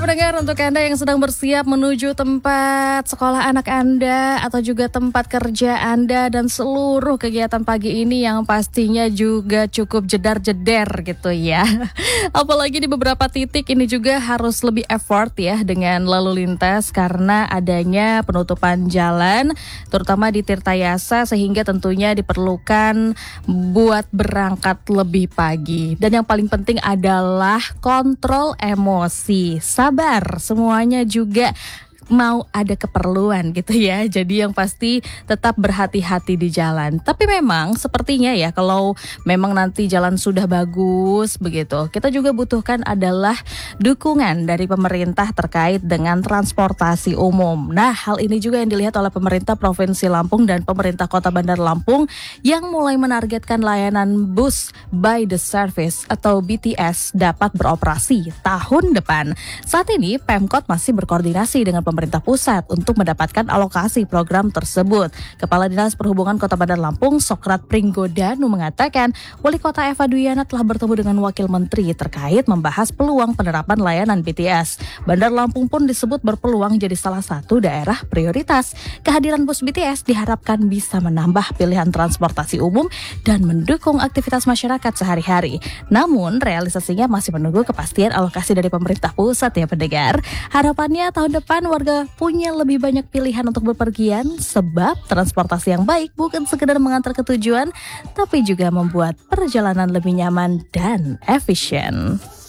Pendengar, untuk Anda yang sedang bersiap menuju tempat sekolah anak Anda atau juga tempat kerja Anda dan seluruh kegiatan pagi ini yang pastinya juga cukup jedar-jeder gitu ya. Apalagi di beberapa titik ini juga harus lebih effort ya dengan lalu lintas karena adanya penutupan jalan terutama di Tirtayasa, sehingga tentunya diperlukan buat berangkat lebih pagi. Dan yang paling penting adalah kontrol emosi. Sabar, semuanya juga mau ada keperluan gitu ya. Jadi yang pasti tetap berhati-hati di jalan. Tapi memang sepertinya ya, kalau memang nanti jalan sudah bagus begitu, kita juga butuhkan adalah dukungan dari pemerintah terkait dengan transportasi umum. Nah, hal ini juga yang dilihat oleh pemerintah Provinsi Lampung dan pemerintah Kota Bandar Lampung yang mulai menargetkan layanan bus by the service atau BTS dapat beroperasi tahun depan. Saat ini Pemkot masih berkoordinasi dengan pemerintah pusat untuk mendapatkan alokasi program tersebut. Kepala Dinas Perhubungan Kota Bandar Lampung, Sokrat Pringgodanu, mengatakan Wali Kota Eva Duyana telah bertemu dengan Wakil Menteri terkait membahas peluang penerapan layanan BTS. Bandar Lampung pun disebut berpeluang jadi salah satu daerah prioritas. Kehadiran bus BTS diharapkan bisa menambah pilihan transportasi umum dan mendukung aktivitas masyarakat sehari-hari. Namun, realisasinya masih menunggu kepastian alokasi dari pemerintah pusat ya pendengar. Harapannya tahun depan warga punya lebih banyak pilihan untuk bepergian, sebab transportasi yang baik bukan sekedar mengantar ke tujuan, tapi juga membuat perjalanan lebih nyaman dan efisien.